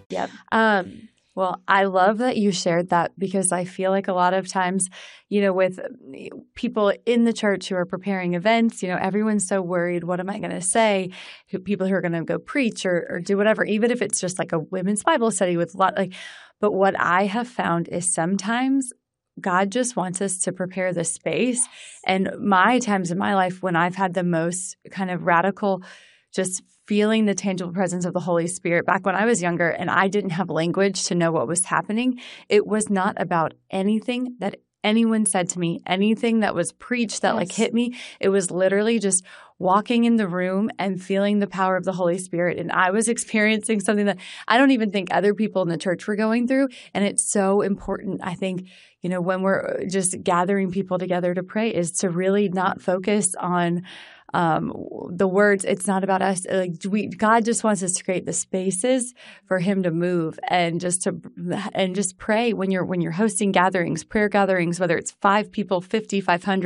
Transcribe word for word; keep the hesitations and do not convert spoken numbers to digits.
Yep. Um, well, I love that you shared that because I feel like a lot of times, you know, with people in the church who are preparing events, you know, everyone's so worried, what am I going to say? Who, people who are going to go preach or, or do whatever, even if it's just like a women's Bible study with a lot like, but what I have found is sometimes God just wants us to prepare the space. And my times in my life when I've had the most kind of radical just feeling the tangible presence of the Holy Spirit back when I was younger and I didn't have language to know what was happening, it was not about anything that anyone said to me, anything that was preached that yes. like hit me. It was literally just walking in the room and feeling the power of the Holy Spirit. And I was experiencing something that I don't even think other people in the church were going through. And it's so important, I think, you know, when we're just gathering people together to pray is to really not focus on um, the words. It's not about us. Like we, God just wants us to create the spaces for Him to move and just to and just pray when you're when you're hosting gatherings, prayer gatherings, whether it's five people, fifty, five hundred.